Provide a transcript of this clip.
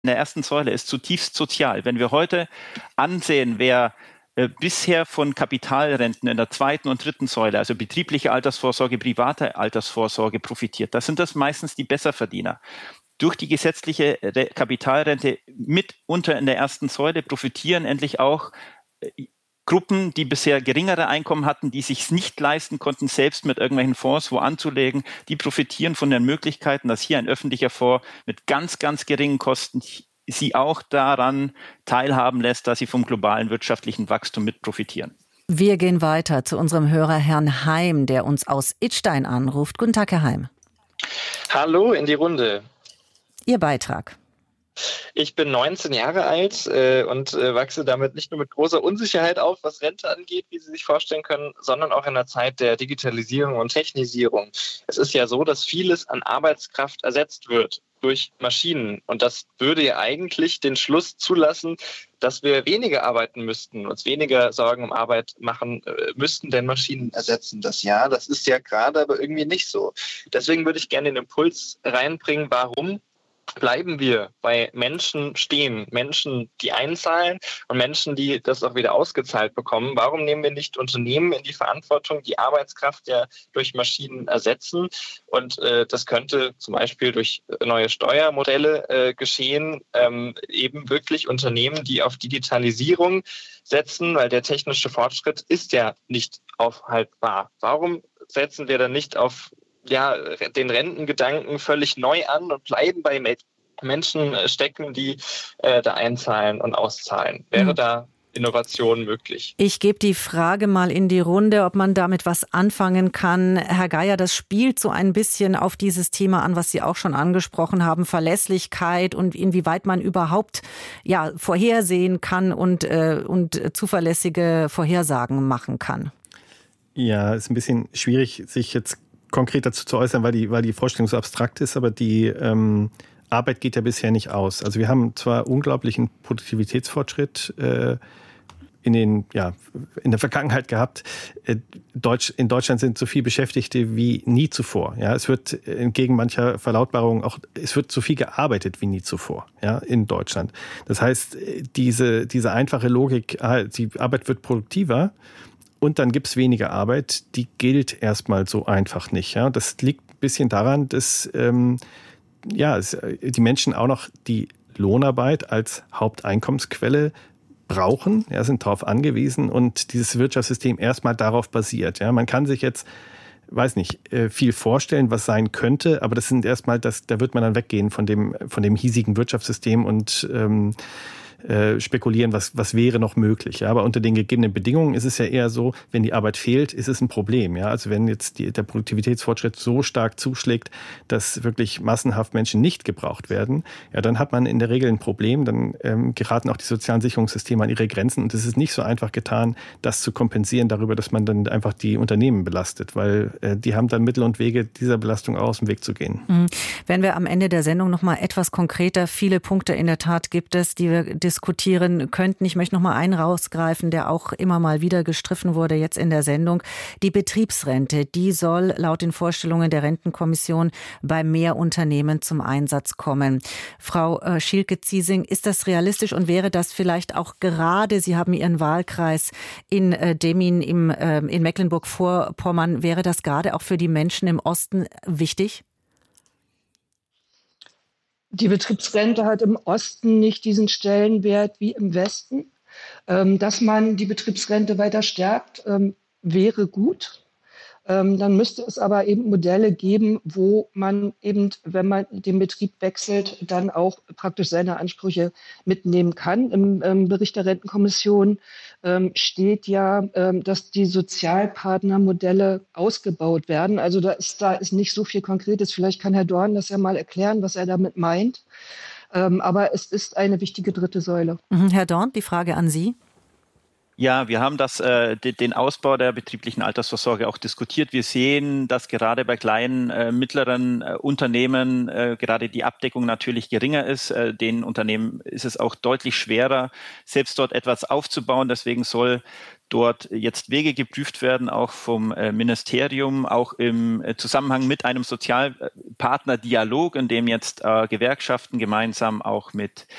der ersten Säule ist zutiefst sozial. Wenn wir heute ansehen, wer bisher von Kapitalrenten in der zweiten und dritten Säule, also betriebliche Altersvorsorge, private Altersvorsorge profitiert, das sind das meistens die Besserverdiener. Durch die gesetzliche Kapitalrente mitunter in der ersten Säule profitieren endlich auch Gruppen, die bisher geringere Einkommen hatten, die sich nicht leisten konnten, selbst mit irgendwelchen Fonds wo anzulegen, die profitieren von den Möglichkeiten, dass hier ein öffentlicher Fonds mit ganz, ganz geringen Kosten sie auch daran teilhaben lässt, dass sie vom globalen wirtschaftlichen Wachstum mit profitieren. Wir gehen weiter zu unserem Hörer Herrn Heim, der uns aus Idstein anruft. Guten Tag, Herr Heim. Hallo in die Runde. Ihr Beitrag. Ich bin 19 Jahre alt und wachse damit nicht nur mit großer Unsicherheit auf, was Rente angeht, wie Sie sich vorstellen können, sondern auch in der Zeit der Digitalisierung und Technisierung. Es ist ja so, dass vieles an Arbeitskraft ersetzt wird durch Maschinen. Und das würde ja eigentlich den Schluss zulassen, dass wir weniger arbeiten müssten, uns weniger Sorgen um Arbeit machen müssten, denn Maschinen ersetzen das ja. Das ist ja gerade aber irgendwie nicht so. Deswegen würde ich gerne den Impuls reinbringen, warum bleiben wir bei Menschen stehen, Menschen, die einzahlen und Menschen, die das auch wieder ausgezahlt bekommen. Warum nehmen wir nicht Unternehmen in die Verantwortung, die Arbeitskraft ja durch Maschinen ersetzen? Und das könnte zum Beispiel durch neue Steuermodelle geschehen, eben wirklich Unternehmen, die auf Digitalisierung setzen, weil der technische Fortschritt ist ja nicht aufhaltbar. Warum setzen wir dann nicht auf den Rentengedanken völlig neu an und bleiben bei Menschen stecken, die da einzahlen und auszahlen? Wäre da Innovation möglich? Ich gebe die Frage mal in die Runde, ob man damit was anfangen kann. Herr Geier, das spielt so ein bisschen auf dieses Thema an, was Sie auch schon angesprochen haben, Verlässlichkeit und inwieweit man überhaupt vorhersehen kann und zuverlässige Vorhersagen machen kann. Ja, ist ein bisschen schwierig, sich jetzt konkret dazu zu äußern, weil die Vorstellung so abstrakt ist, aber die Arbeit geht ja bisher nicht aus. Also wir haben zwar unglaublichen Produktivitätsfortschritt in der Vergangenheit gehabt. In Deutschland sind so viele Beschäftigte wie nie zuvor. Ja, es wird entgegen mancher Verlautbarung es wird so viel gearbeitet wie nie zuvor, ja, in Deutschland. Das heißt, diese einfache Logik, die Arbeit wird produktiver, und dann gibt's weniger Arbeit, die gilt erstmal so einfach nicht. Ja? Das liegt ein bisschen daran, dass die Menschen auch noch die Lohnarbeit als Haupteinkommensquelle brauchen, sind darauf angewiesen und dieses Wirtschaftssystem erstmal darauf basiert. Ja? Man kann sich jetzt, viel vorstellen, was sein könnte, aber das sind erstmal, da wird man dann weggehen von dem hiesigen Wirtschaftssystem und spekulieren, was wäre noch möglich. Ja? Aber unter den gegebenen Bedingungen ist es ja eher so, wenn die Arbeit fehlt, ist es ein Problem. Ja? Also wenn jetzt der Produktivitätsfortschritt so stark zuschlägt, dass wirklich massenhaft Menschen nicht gebraucht werden, ja, dann hat man in der Regel ein Problem. Dann geraten auch die sozialen Sicherungssysteme an ihre Grenzen. Und es ist nicht so einfach getan, das zu kompensieren darüber, dass man dann einfach die Unternehmen belastet, weil die haben dann Mittel und Wege, dieser Belastung aus dem Weg zu gehen. Wenn wir am Ende der Sendung noch mal etwas konkreter, viele Punkte in der Tat gibt es, die wir diskutieren könnten. Ich möchte noch mal einen rausgreifen, der auch immer mal wieder gestriffen wurde jetzt in der Sendung. Die Betriebsrente, die soll laut den Vorstellungen der Rentenkommission bei mehr Unternehmen zum Einsatz kommen. Frau Schielke-Ziesing, ist das realistisch und wäre das vielleicht auch gerade, Sie haben Ihren Wahlkreis in Demmin in Mecklenburg-Vorpommern, wäre das gerade auch für die Menschen im Osten wichtig? Die Betriebsrente hat im Osten nicht diesen Stellenwert wie im Westen. Dass man die Betriebsrente weiter stärkt, wäre gut. Dann müsste es aber eben Modelle geben, wo man eben, wenn man den Betrieb wechselt, dann auch praktisch seine Ansprüche mitnehmen kann. Im Bericht der Rentenkommission steht ja, dass die Sozialpartnermodelle ausgebaut werden. Also da ist nicht so viel Konkretes. Vielleicht kann Herr Dorn das ja mal erklären, was er damit meint. Aber es ist eine wichtige dritte Säule. Herr Dorn, die Frage an Sie. Ja, wir haben den Ausbau der betrieblichen Altersvorsorge auch diskutiert. Wir sehen, dass gerade bei kleinen, mittleren Unternehmen gerade die Abdeckung natürlich geringer ist. Den Unternehmen ist es auch deutlich schwerer, selbst dort etwas aufzubauen. Deswegen soll dort jetzt Wege geprüft werden, auch vom Ministerium, auch im Zusammenhang mit einem Sozialpartnerdialog, in dem jetzt Gewerkschaften gemeinsam auch mit